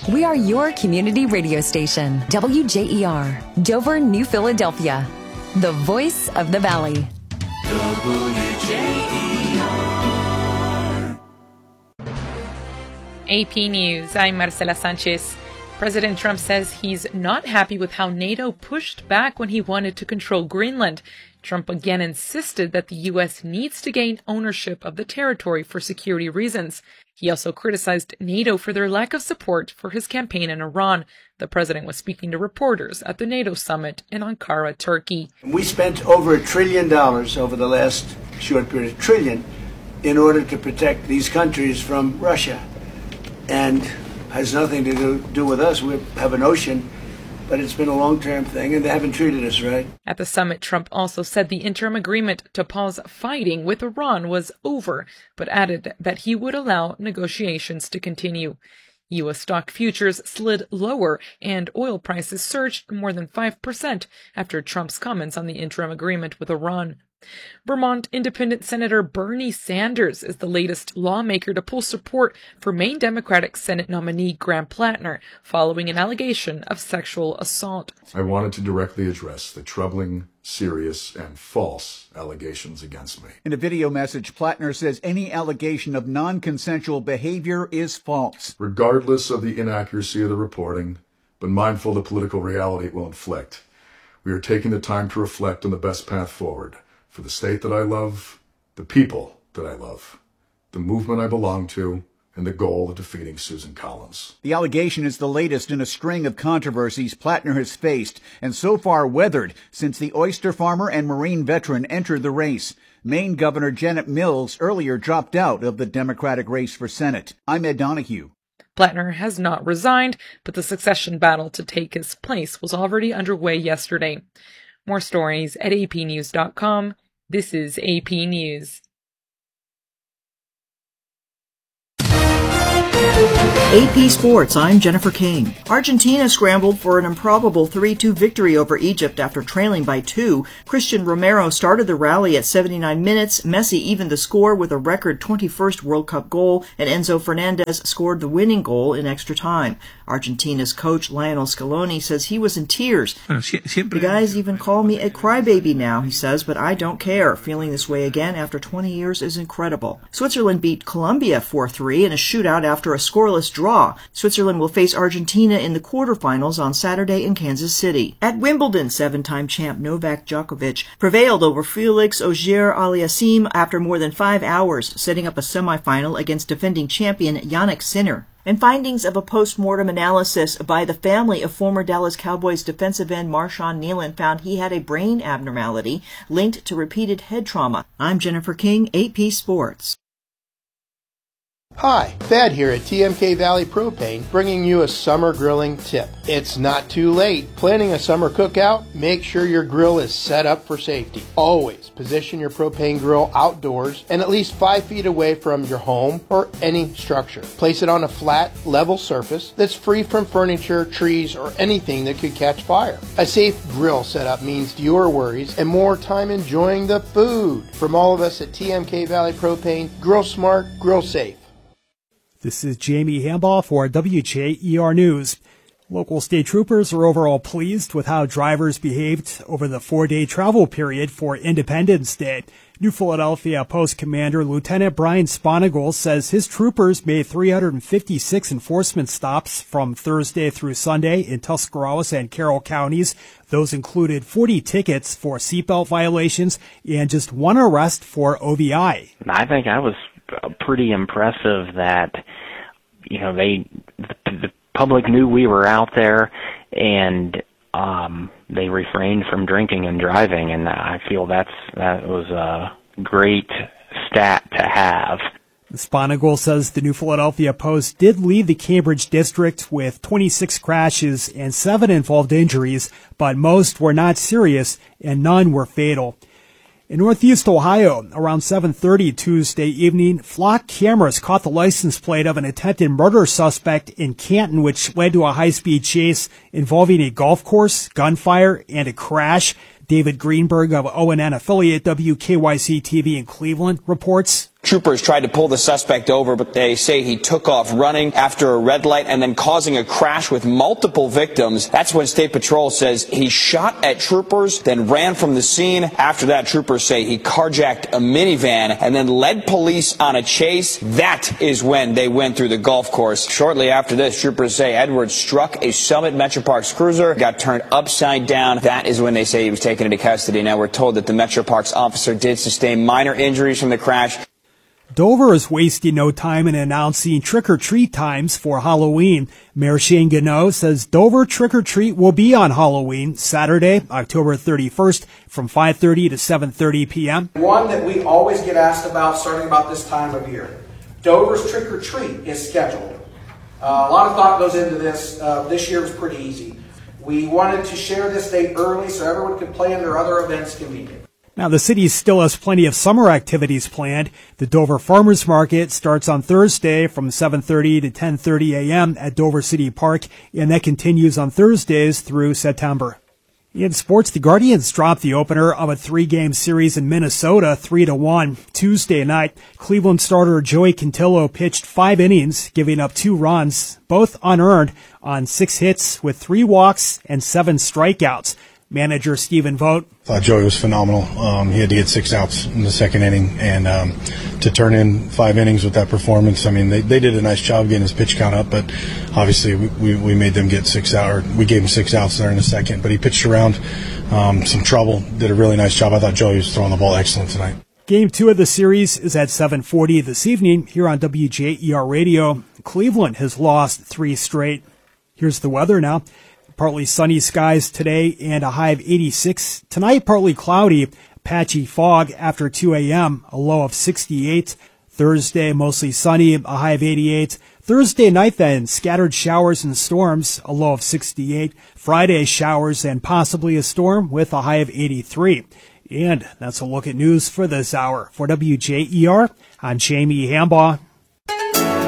We are your community radio station, WJER, Dover, New Philadelphia, the voice of the Valley. WJER. AP News, I'm Marcela Sanchez. President Trump says he's not happy with how NATO pushed back when he wanted to control Greenland. Trump again insisted that the U.S. needs to gain ownership of the territory for security reasons. He also criticized NATO for their lack of support for his campaign in Iran. The president was speaking to reporters at the NATO summit in Ankara, Turkey. We spent over $1 trillion over the last short period, $1 trillion, in order to protect these countries from Russia. And has nothing to do with us. We have an ocean, but it's been a long-term thing, and they haven't treated us right. At the summit, Trump also said the interim agreement to pause fighting with Iran was over, but added that he would allow negotiations to continue. U.S. stock futures slid lower, and oil prices surged more than 5% after Trump's comments on the interim agreement with Iran. Vermont Independent Senator Bernie Sanders is the latest lawmaker to pull support for Maine Democratic Senate nominee Graham Plattner following an allegation of sexual assault. I wanted to directly address the troubling, serious, and false allegations against me. In a video message, Plattner says any allegation of non-consensual behavior is false. Regardless of the inaccuracy of the reporting, but mindful of the political reality it will inflict, we are taking the time to reflect on the best path forward. For the state that I love, the people that I love, the movement I belong to, and the goal of defeating Susan Collins. The allegation is the latest in a string of controversies Plattner has faced, and so far weathered since the oyster farmer and Marine veteran entered the race. Maine Governor Janet Mills earlier dropped out of the Democratic race for Senate. I'm Ed Donahue. Plattner has not resigned, but the succession battle to take his place was already underway yesterday. More stories at apnews.com. This is AP News. AP Sports, I'm Jennifer King. Argentina scrambled for an improbable 3-2 victory over Egypt after trailing by 2. Christian Romero started the rally at 79 minutes. Messi evened the score with a record 21st World Cup goal, and Enzo Fernandez scored the winning goal in extra time. Argentina's coach Lionel Scaloni says he was in tears. The guys even call me a crybaby now, he says, but I don't care. Feeling this way again after 20 years is incredible. Switzerland beat Colombia 4-3 in a shootout after a scoreless draw. Switzerland will face Argentina in the quarterfinals on Saturday in Kansas City. At Wimbledon, 7-time champ Novak Djokovic prevailed over Felix Auger-Aliassime after more than 5 hours, setting up a semifinal against defending champion Jannik Sinner. And findings of a post-mortem analysis by the family of former Dallas Cowboys defensive end Marshawn Nealon found he had a brain abnormality linked to repeated head trauma. I'm Jennifer King, AP Sports. Hi, Thad here at TMK Valley Propane, bringing you a summer grilling tip. It's not too late. Planning a summer cookout? Make sure your grill is set up for safety. Always position your propane grill outdoors and at least 5 feet away from your home or any structure. Place it on a flat, level surface that's free from furniture, trees, or anything that could catch fire. A safe grill setup means fewer worries and more time enjoying the food. From all of us at TMK Valley Propane, grill smart, grill safe. This is Jamie Hambaugh for WJER News. Local state troopers are overall pleased with how drivers behaved over the 4-day travel period for Independence Day. New Philadelphia Post Commander Lieutenant Brian Sponigal says his troopers made 356 enforcement stops from Thursday through Sunday in Tuscarawas and Carroll counties. Those included 40 tickets for seatbelt violations and just 1 arrest for OVI. I think I was pretty impressive that, the public knew we were out there, and they refrained from drinking and driving, and I feel that was a great stat to have. Sponigal says the New Philadelphia Post did leave the Cambridge district with 26 crashes and 7 involved injuries, but most were not serious and none were fatal. In Northeast Ohio, around 7:30 Tuesday evening, flock cameras caught the license plate of an attempted murder suspect in Canton, which led to a high-speed chase involving a golf course, gunfire, and a crash. David Greenberg of ONN affiliate WKYC-TV in Cleveland reports. Troopers tried to pull the suspect over, but they say he took off running after a red light and then causing a crash with multiple victims. That's when State Patrol says he shot at troopers, then ran from the scene. After that, troopers say he carjacked a minivan and then led police on a chase. That is when they went through the golf course. Shortly after this, troopers say Edwards struck a Summit Metro Parks cruiser, got turned upside down. That is when they say he was taken into custody. Now we're told that the Metro Parks officer did sustain minor injuries from the crash. Dover is wasting no time in announcing trick-or-treat times for Halloween. Mayor Shane Gano says Dover trick-or-treat will be on Halloween, Saturday, October 31st, from 5:30 to 7:30 p.m. One that we always get asked about starting about this time of year. Dover's trick-or-treat is scheduled. A lot of thought goes into this. This year was pretty easy. We wanted to share this date early so everyone could plan their other events conveniently. Now, the city still has plenty of summer activities planned. The Dover Farmers Market starts on Thursday from 7:30 to 10:30 a.m. at Dover City Park, and that continues on Thursdays through September. In sports, the Guardians dropped the opener of a 3-game series in Minnesota 3-1. Tuesday night, Cleveland starter Joey Cantillo pitched 5 innings, giving up 2 runs, both unearned, on 6 hits with 3 walks and 7 strikeouts. Manager Stephen Vogt. Thought Joey was phenomenal. He had to get 6 outs in the second inning, and to turn in 5 innings with that performance, I mean, they did a nice job getting his pitch count up, but obviously we made them get 6 out, or we gave him 6 outs there in the second. But he pitched around some trouble, did a really nice job. I thought Joey was throwing the ball excellent tonight. Game 2 of the series is at 7:40 this evening here on WJER Radio. Cleveland has lost 3 straight. Here's the weather now. Partly sunny skies today and a high of 86. Tonight, partly cloudy, patchy fog after 2 a.m., a low of 68. Thursday, mostly sunny, a high of 88. Thursday night then, scattered showers and storms, a low of 68. Friday, showers and possibly a storm with a high of 83. And that's a look at news for this hour. For WJER, I'm Jamie Hambaugh.